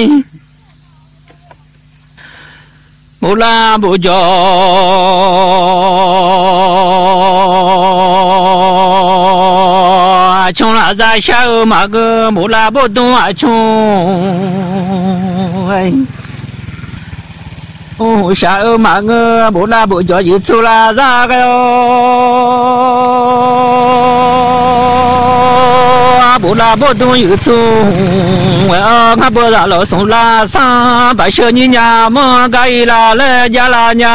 mù la mù gió chung là ra sao mà cứ mù la bố tung à chung sao mà ngơ mù la mù gió gì chung là ra cái bố la bố tung gì chung ngã bố la lỗ sông la sa bài sơn như nhà mơ gai la lê gia la nhà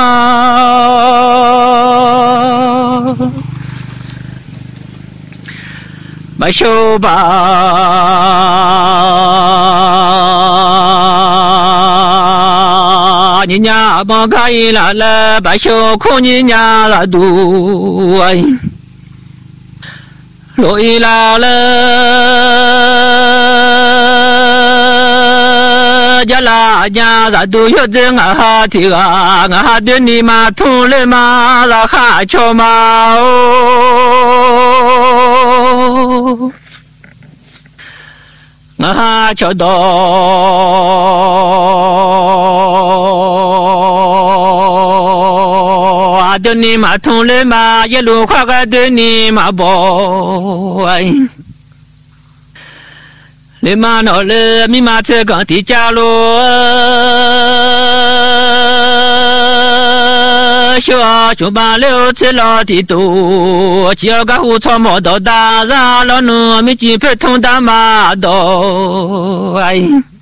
bài sâu bà như nhà mơ gai la lê bài sâu không như nhà là đủ lỗi là lê gia la nhà ra đủ hết tiếng à thì ngã đến đi mà thu lên mà ra khá cho mà ngã cho đó đến đi mà thu lên mà ye lu khoa cái đến đi mà bỏ lên mà nó lên mi mà chơi con thì cha lo cho chúng ba liêu chơi lo thì tu chỉ có hú cho mỏ đồ đa ra lo nữa mi chỉ phải thông đa mà đồ